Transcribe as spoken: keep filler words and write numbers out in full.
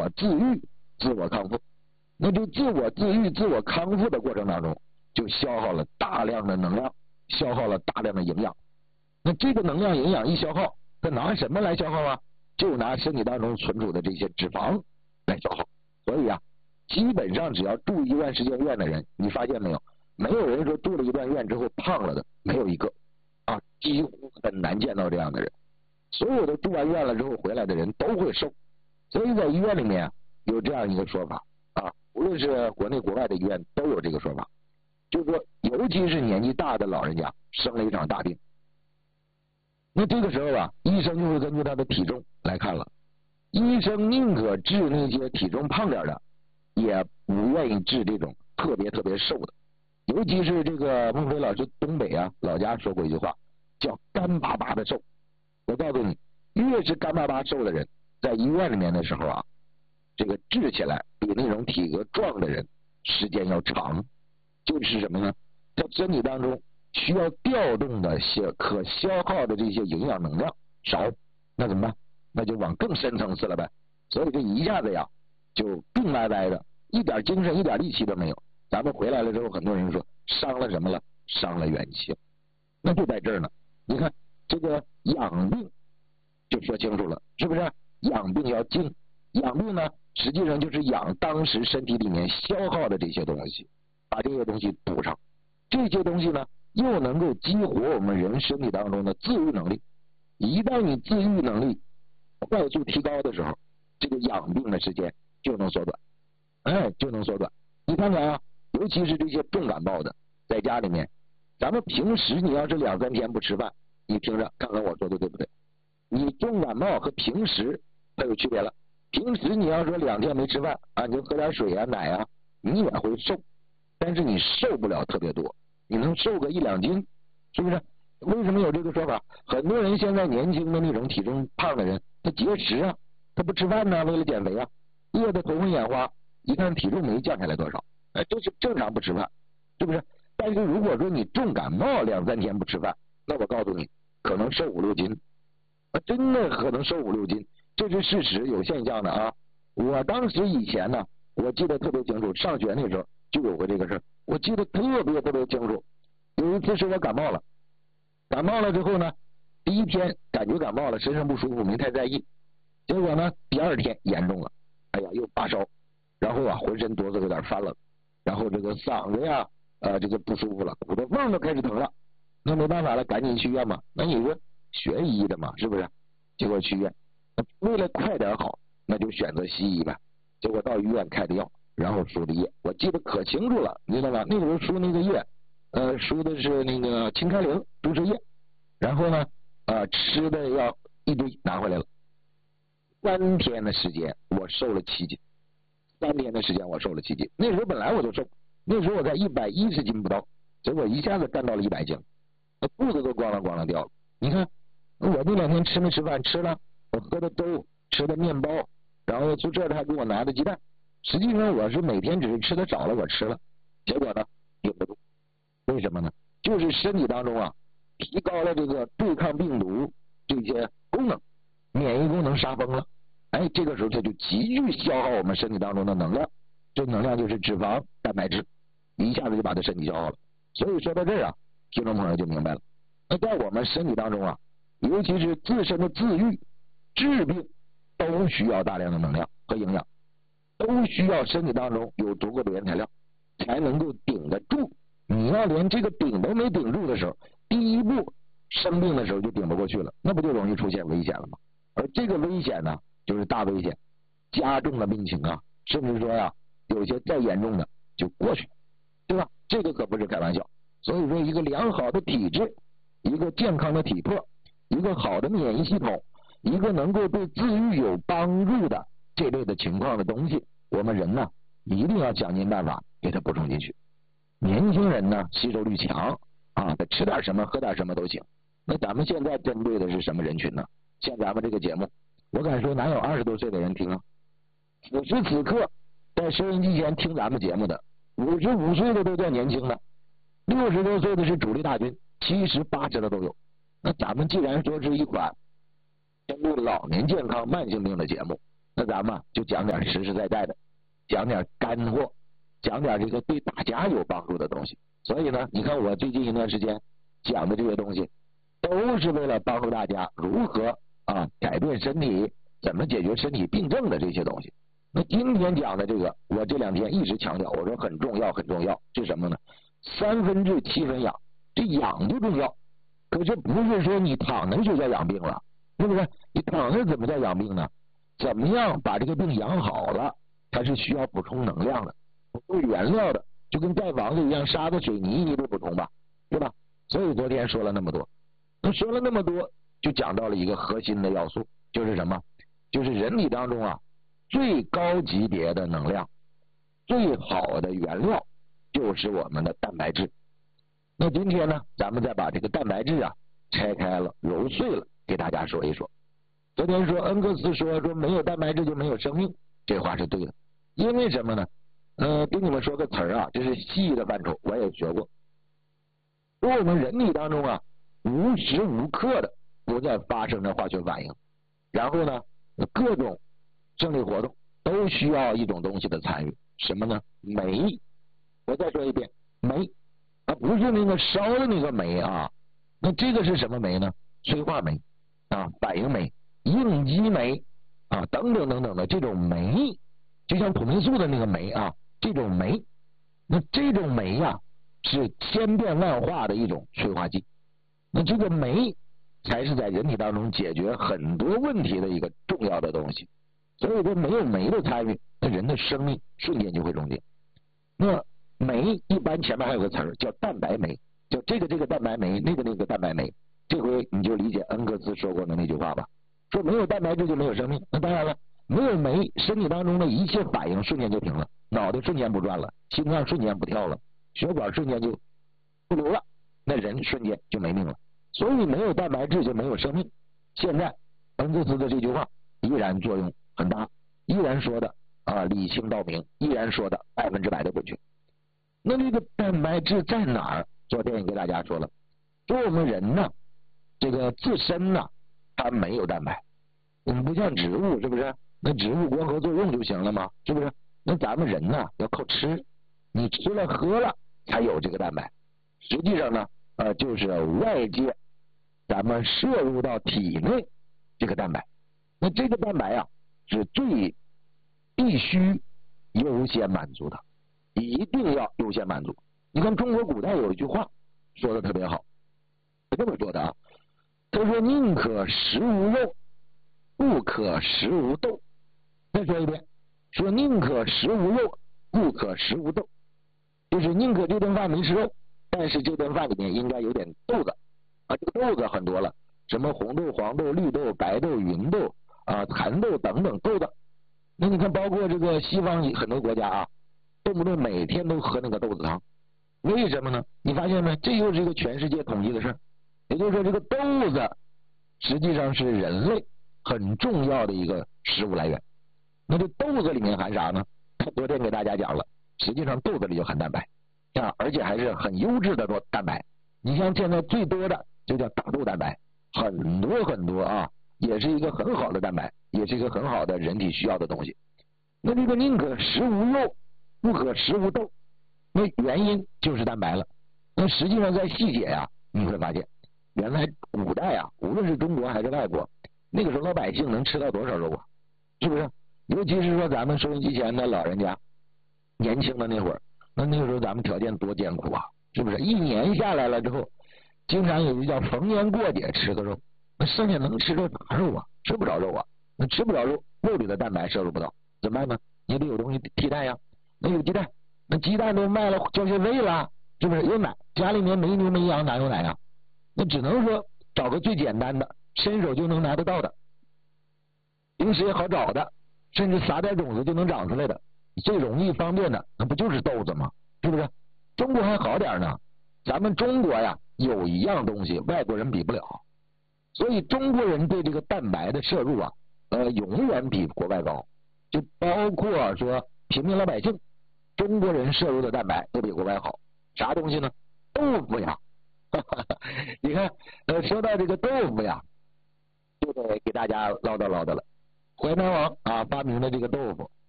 我自愈、自我康复。那这自我自愈、自我康复的过程当中，就消耗了大量的能量，消耗了大量的营养。那这个能量营养一消耗，它拿什么来消耗啊？就拿身体当中存储的这些脂肪来消耗。所以啊，基本上只要住一段时间院的人，你发现没有？没有人说住了一段院之后胖了的，没有一个啊，几乎很难见到这样的人。所有的住完院了之后回来的人都会瘦。所以在医院里面啊，有这样一个说法啊，无论是国内国外的医院都有这个说法，就是说，尤其是年纪大的老人家生了一场大病，那这个时候啊，医生就会根据他的体重来看了。医生宁可治那些体重胖点的，也不愿意治这种特别特别瘦的。尤其是这个孟非老师东北啊老家说过一句话，叫干巴巴的瘦。我告诉你，越是干巴巴瘦的人，在医院里面的时候啊，这个治起来比那种体格壮的人时间要长。就是什么呢？在身体当中需要调动的些可消耗的这些营养能量少，那怎么办？那就往更深层次了呗。所以这一下子呀，就病歪歪的，一点精神一点力气都没有。咱们回来了之后，很多人说伤了什么了？伤了元气。那就在这儿呢。你看这个养病就说清楚了，是不是？养病要静，养病呢实际上就是养当时身体里面消耗的这些东西，把这些东西补上。这些东西呢又能够激活我们人身体当中的自愈能力。一旦你自愈能力快速提高的时候，这个养病的时间就能缩短，哎，就能缩短。你看看啊，尤其是这些重感冒的，在家里面，咱们平时你要是两三天不吃饭，你听着看看我说的对不对？你重感冒和平时它有区别了。平时你要说两天没吃饭啊，你就喝点水啊奶啊，你也会瘦，但是你瘦不了特别多，你能瘦个一两斤，是不是？为什么有这个说法？很多人现在年轻的那种体重胖的人，他节食啊，他不吃饭呢，为了减肥啊，饿得头昏眼花，一看体重没降下来多少，哎，这是正常不吃饭，是不是？但是如果说你重感冒两三天不吃饭，那我告诉你，可能瘦五六斤，啊，真的可能瘦五六斤，这是事实，有现象的啊。我当时以前呢，我记得特别清楚，上学那时候就有过这个事儿，我记得特别特别清楚。有一次是我感冒了。感冒了之后呢，第一天感觉感冒了，身上不舒服，没太在意。结果呢，第二天严重了，哎呀，又发烧，然后啊，浑身哆嗦有点翻了，然后这个嗓子呀，呃，这个不舒服了，骨头缝都开始疼了。那没办法了，赶紧去医院嘛。那你说学医的嘛，是不是？结果去医院，为了快点好，那就选择西医呗。结果到医院开的药，然后输的液，我记得可清楚了，你知道吗？那个时候输那个液。呃，输的是那个清开灵注射液，然后呢，呃，吃的要一堆拿回来了。三天的时间，我瘦了七斤。三天的时间，我瘦了七斤。那时候本来我就瘦，那时候我才一百一十斤不到，结果一下子干到了一百斤，那肚子都咣啷咣啷掉了。你看，我那两天吃没吃饭？吃了，我喝的粥，吃的面包，然后就这他还给我拿的鸡蛋。实际上我是每天只是吃的少了，我吃了，结果呢，顶不住。为什么呢？就是身体当中啊，提高了这个对抗病毒这些功能，免疫功能杀崩了。哎，这个时候它就急剧消耗我们身体当中的能量，这能量就是脂肪、蛋白质，一下子就把它身体消耗了。所以说到这儿啊，听众朋友就明白了。那在我们身体当中啊，尤其是自身的自愈、治病，都需要大量的能量和营养，都需要身体当中有足够的原材料，才能够顶得住。你要连这个顶都没顶住的时候，第一步生病的时候就顶不过去了，那不就容易出现危险了吗？而这个危险呢，就是大危险，加重了病情啊，甚至说呀、啊，有些再严重的就过去了，对吧？这个可不是开玩笑。所以说，一个良好的体质，一个健康的体魄，一个好的免疫系统，一个能够对自愈有帮助的这类的情况的东西，我们人呢一定要想尽办法给它补充进去。年轻人呢吸收率强啊，他吃点什么喝点什么都行。那咱们现在针对的是什么人群呢？像咱们这个节目，我敢说哪有二十多岁的人听啊？此时此刻在收音机前听咱们节目的，五十五岁的都叫年轻的，六十多岁的是主力大军，七十八十的都有。那咱们既然说是一款针对老年健康慢性病的节目， 那咱们就讲点实实在在的，讲点干货，讲点这个对大家有帮助的东西。所以呢，你看我最近一段时间讲的这些东西，都是为了帮助大家如何啊改变身体，怎么解决身体病症的这些东西。那今天讲的这个，我这两天一直强调，我说很重要很重要，是什么呢？三分治七分养，这养不重要，可是不是说你躺那就叫养病了，是不是？你躺那怎么叫养病呢？怎么样把这个病养好了，它是需要补充能量的，补充原料的，就跟盖房子一样，沙子水泥你得补充吧，对吧？所以昨天说了那么多，那说了那么多，就讲到了一个核心的要素，就是什么？就是人体当中啊最高级别的能量，最好的原料就是我们的蛋白质。那今天呢，咱们再把这个蛋白质啊拆开了揉碎了给大家说一说。昨天说恩格斯说说没有蛋白质就没有生命，这话是对的。因为什么呢？呃，给你们说个词儿啊，这是西医的范畴，我也学过。说我们人体当中啊无时无刻的都在发生着化学反应，然后呢各种生理活动都需要一种东西的参与，什么呢？酶。我再说一遍，酶啊，不是那个烧的那个酶啊，那这个是什么酶呢？催化酶啊，反应酶、应激酶啊，等等等等的这种酶，就像土霉素的那个酶啊，这种酶，那这种酶呀、啊、是千变万化的一种催化剂。那这个酶才是在人体当中解决很多问题的一个重要的东西。所以说没有酶的参与，那人的生命瞬间就会终结。那酶一般前面还有个词儿叫蛋白酶，叫这个这个蛋白酶，那个那个蛋白酶。这回你就理解恩格斯说过的那句话吧，说没有蛋白质就没有生命。那当然了，没有酶，身体当中的一切反应瞬间就停了，脑袋瞬间不转了，心脏瞬间不跳了，血管瞬间就不流了，那人瞬间就没命了。所以没有蛋白质就没有生命。现在恩格斯的这句话依然作用很大，依然说的啊理清道明，依然说的百分之百的准确。那这个蛋白质在哪儿？昨天也给大家说了，说我们人呢，这个自身呢，它没有蛋白，我们不像植物，是不是？那植物光合作用就行了吗？是不是？那咱们人呢，要靠吃，你吃了喝了才有这个蛋白。实际上呢，呃，就是外界咱们摄入到体内这个蛋白，那这个蛋白啊是最必须优先满足的，一定要优先满足。你看中国古代有一句话说的特别好，是这么说的啊，他说宁可食无肉，不可食无豆。再说一遍，说宁可食无肉，不可食无豆，就是宁可这顿饭没吃肉，但是这顿饭里面应该有点豆子啊，这个豆子很多了，什么红豆、黄豆、绿豆、白豆、芸豆啊、蚕豆等等豆子。那你看，包括这个西方很多国家啊，动不动每天都喝那个豆子汤，为什么呢？你发现没？这又是一个全世界统计的事儿。也就是说，这个豆子实际上是人类很重要的一个食物来源。那这豆子里面含啥呢？昨天给大家讲了，实际上豆子里就含蛋白啊，而且还是很优质的蛋白。你像现在最多的就叫大豆蛋白，很多很多啊，也是一个很好的蛋白，也是一个很好的人体需要的东西。那这个宁可食无肉，不可食无豆，那原因就是蛋白了。那实际上在细节呀、啊，你会发现，原来古代啊，无论是中国还是外国，那个时候老百姓能吃到多少肉啊？是不是？尤其是说咱们收音机前的老人家，年轻的那会儿，那那个时候咱们条件多艰苦啊，是不是？一年下来了之后，经常有一叫逢年过节吃个肉，那剩下能吃着啥肉啊？吃不着肉啊，那吃不着肉，肉里的蛋白摄入不到，怎么办呢？你得有东西替代呀。那有鸡蛋，那鸡蛋都卖了交学费了，是不是？有奶，家里面没牛没羊哪有奶啊？那只能说找个最简单的，伸手就能拿得到的，平时也好找的，甚至撒点种子就能长出来的，最容易方便的，那不就是豆子吗？是不是？中国还好点呢，咱们中国呀有一样东西外国人比不了，所以中国人对这个蛋白的摄入啊，呃，永远比国外高。就包括说平民老百姓，中国人摄入的蛋白都比国外好。啥东西呢？豆腐呀。你看，呃，说到这个豆腐呀，就得给大家唠叨唠叨了。 淮南王啊发明了这个豆腐，